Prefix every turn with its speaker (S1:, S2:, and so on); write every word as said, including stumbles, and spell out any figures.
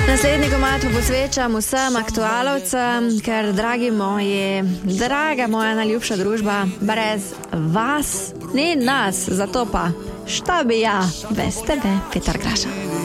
S1: Naslednji komad posvečam vsem aktualovcem, ker, dragi moji, draga moja najljubša družba, brez vas ni nas, zato pa šta bi ja, bez tebe, Petar Graša.